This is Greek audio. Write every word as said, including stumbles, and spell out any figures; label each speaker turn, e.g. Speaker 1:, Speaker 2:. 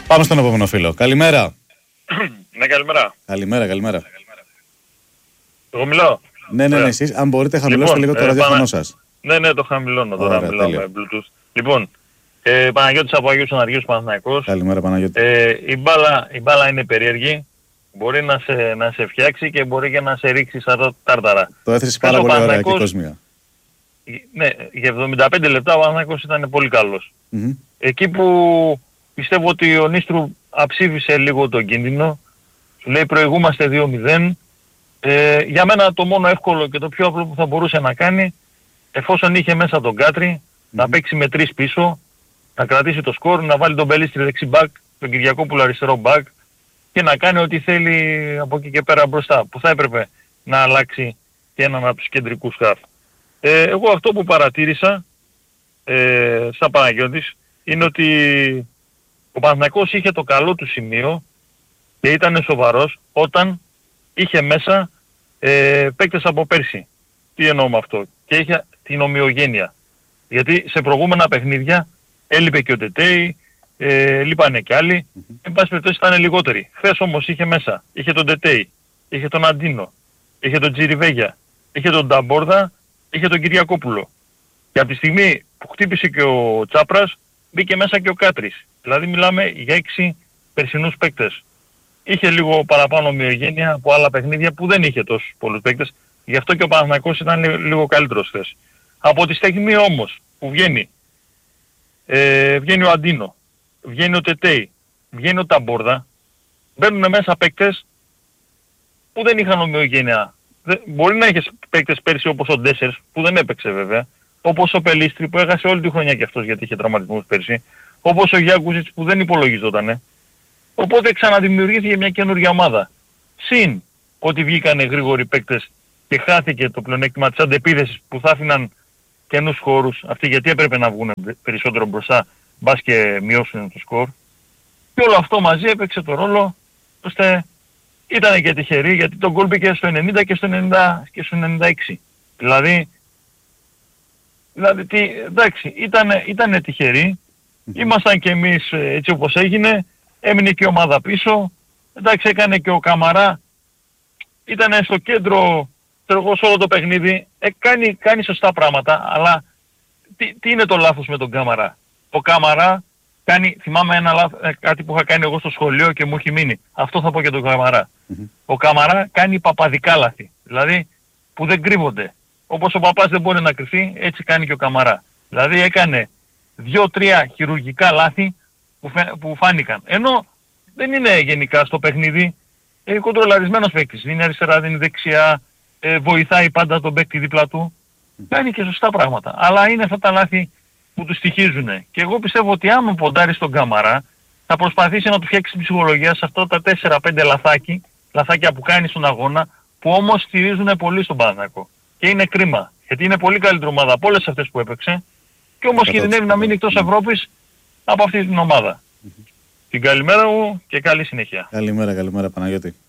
Speaker 1: Πάμε στον επόμενο φίλο. Καλημέρα.
Speaker 2: Ναι, καλημέρα.
Speaker 1: Καλημέρα, καλημέρα.
Speaker 2: Εγώ μιλάω.
Speaker 1: Ναι, ναι, ναι, εσείς αν μπορείτε χαμηλώστε
Speaker 2: Λοιπόν,
Speaker 1: λίγο το
Speaker 2: ε,
Speaker 1: ραδιόφωνο
Speaker 2: πάνε...
Speaker 1: σας.
Speaker 2: Ναι, ναι, το χαμηλώνω τώρα,
Speaker 1: Ωραία,
Speaker 2: μιλάω
Speaker 1: τέλεια.
Speaker 2: με Bluetooth. Λοιπόν, ε, Παναγιώτης από Αγίους Αναργίους Παναθηναϊκός.
Speaker 1: Καλημέρα, Παναγιώτη.
Speaker 2: Ε, η, μπάλα, η μπάλα είναι περίεργη. Μπορεί να σε, να σε φτιάξει και μπορεί και να σε ρίξει σαν τάρταρα.
Speaker 1: Το έθεσες πάρα πολύ ωραία και κόσμια.
Speaker 2: Ναι, για εβδομήντα πέντε λεπτά ο Παναθηναϊκός ήταν πολύ καλός.
Speaker 1: Mm-hmm.
Speaker 2: Εκεί που πιστεύω ότι ο Νίστρου αψήφισε λίγο τον κίνδυνο, σου λέει προηγούμαστε δύο μηδέν. Ε, για μένα το μόνο εύκολο και το πιο απλό που θα μπορούσε να κάνει, εφόσον είχε μέσα τον Κάτρι, mm-hmm. να παίξει με τρεις πίσω, να κρατήσει το σκορ, να βάλει τον Μπελίστρη δεξί μπακ, τον Κυριακόπουλο αριστερό μπακ και να κάνει ό,τι θέλει από εκεί και πέρα μπροστά, που θα έπρεπε να αλλάξει και έναν από τους κεντρικούς χαφ. Ε, εγώ αυτό που παρατήρησα, ε, σαν Παναγιώτης, είναι ότι ο Παναθηναϊκός είχε το καλό του σημείο και ήταν σοβαρός όταν είχε μέσα ε, παίκτες από πέρσι. Τι εννοώ με αυτό? Και είχε την ομοιογένεια. Γιατί σε προηγούμενα παιχνίδια έλειπε και ο Τετέι, ε, λείπανε και άλλοι. Mm-hmm. Εν πάση περιπτώσει ήταν λιγότεροι. Χθες όμως είχε μέσα. Είχε τον Τετέι, είχε τον Αντίνο, είχε τον Τζιριβέγια, είχε τον Νταμπόρδα, είχε τον Κυριακόπουλο. Και από τη στιγμή που χτύπησε και ο Τσάπρας, μπήκε μέσα και ο Κάτρης. Δηλαδή μιλάμε για έξι περσινούς παίκτες. Είχε λίγο παραπάνω ομοιογένεια από άλλα παιχνίδια που δεν είχε τόσους πολλούς παίκτες. Γι' αυτό και ο Παναθηναϊκός ήταν λίγο καλύτερος χθες. Από τη στιγμή όμως που βγαίνει, ε, βγαίνει ο Αντίνο, βγαίνει ο Τετέι, βγαίνει ο Ταμπόρδα, μπαίνουν μέσα παίκτες που δεν είχαν ομοιογένεια. Μπορεί να είχες παίκτες πέρσι όπως ο Ντέσσερς που δεν έπαιξε βέβαια, όπως ο Πελίστρη που έχασε όλη τη χρονιά και αυτός γιατί είχε τραυματισμούς πέρσι, όπως ο Γιάκουζιτς που δεν υπολογιζότανε. Οπότε ξαναδημιουργήθηκε μια καινούργια ομάδα. Συν ότι βγήκανε γρήγοροι παίκτες και χάθηκε το πλεονέκτημα της αντεπίθεσης που θα άφηναν καινούς χώρους αυτοί, γιατί έπρεπε να βγουν περισσότερο μπροστά, μπας και μειώσουν το σκορ. Και όλο αυτό μαζί έπαιξε το ρόλο ώστε ήταν και τυχεροί, γιατί τον γκολ μπήκε στο ενενήντα και στο ενενήντα και στο ενενήντα έξι. Δηλαδή, δηλαδή τι, εντάξει, ήταν, ήταν τυχεροί. Ήμασταν και εμείς έτσι όπως έγινε. Έμεινε και η ομάδα πίσω. Εντάξει, έκανε και ο Καμαρά. Ήταν στο κέντρο, εγώ σε όλο το παιχνίδι. Ε, κάνει, κάνει σωστά πράγματα, αλλά τι, τι είναι το λάθος με τον Καμαρά? Ο Καμαρά κάνει, θυμάμαι ένα λάθος, κάτι που είχα κάνει εγώ στο σχολείο και μου έχει μείνει. Αυτό θα πω για τον Καμαρά. Mm-hmm. Ο Καμαρά κάνει παπαδικά λάθη. Δηλαδή που δεν κρύβονται. Όπως ο παπάς δεν μπορεί να κρυφτεί, έτσι κάνει και ο Καμαρά. Δηλαδή έκανε δύο-τρία χειρουργικά λάθη που, φε, που φάνηκαν. Ενώ δεν είναι γενικά στο παιχνίδι ε, κοντρολαρισμένος παίκτης. Δίνει αριστερά, δίνει δεξιά, ε, βοηθάει πάντα τον παίκτη δίπλα του. Κάνει και σωστά πράγματα. Αλλά είναι αυτά τα λάθη που του στοιχίζουν. Και εγώ πιστεύω ότι άμα ποντάρει στον Καμαρά θα προσπαθήσει να του φτιάξει την ψυχολογία σε αυτά τα τέσσερα πέντε λαθάκι, λαθάκια που κάνει στον αγώνα, που όμως στηρίζουν πολύ στον Παναθηναϊκό. Και είναι κρίμα. Γιατί είναι πολύ καλύτερη ομάδα από όλες αυτές που έπαιξε. Και όμως κινδυνεύει να μείνει εκτός Ευρώπης από αυτή την ομάδα. Mm-hmm. Την καλημέρα μου και καλή συνέχεια.
Speaker 1: Καλημέρα, καλημέρα Παναγιώτη.